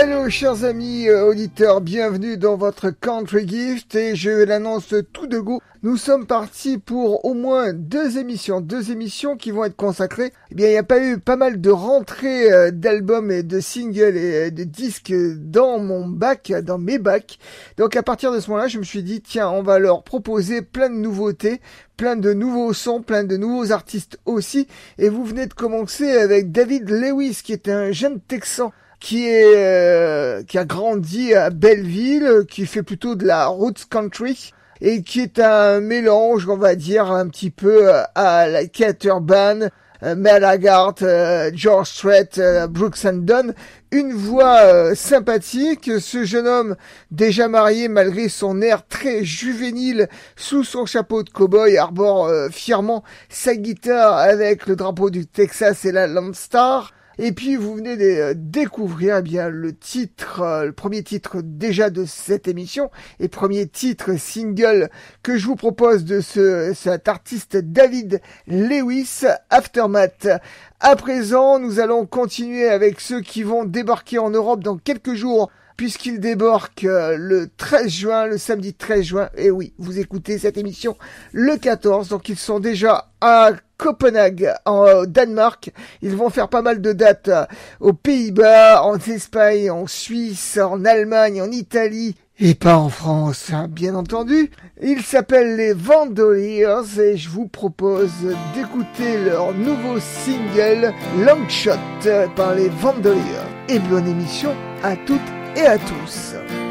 Hello chers amis auditeurs, bienvenue dans votre Country Gift et je l'annonce tout de go. Nous sommes partis pour au moins deux émissions qui vont être consacrées. Eh bien, il y a pas eu pas mal de rentrées d'albums et de singles et de disques dans mes bacs. Donc à partir de ce moment-là, je me suis dit, tiens, on va leur proposer plein de nouveautés, plein de nouveaux sons, plein de nouveaux artistes aussi. Et vous venez de commencer avec David Lewis, qui est un jeune Texan qui a grandi à Belleville, qui fait plutôt de la roots country et qui est un mélange, on va dire, un petit peu à la Kate Urban, Mel Haggard, George Strait, Brooks and Dunn. Une voix sympathique, ce jeune homme déjà marié malgré son air très juvénile sous son chapeau de cow-boy arbore fièrement sa guitare avec le drapeau du Texas et la Lone Star. Et puis vous venez de découvrir bien le premier titre déjà de cette émission et premier titre single que je vous propose de cet artiste David Lewis, Aftermath. À présent, nous allons continuer avec ceux qui vont débarquer en Europe dans quelques jours, puisqu'ils débarquent le 13 juin, le samedi 13 juin. Et oui, vous écoutez cette émission le 14, donc ils sont déjà à Copenhague, en Danemark. Ils vont faire pas mal de dates aux Pays-Bas, en Espagne, en Suisse, en Allemagne, en Italie. Et pas en France, hein, bien entendu. Ils s'appellent les Vandaliers et je vous propose d'écouter leur nouveau single Longshot par les Vandaliers. Et bonne émission à toutes et à tous.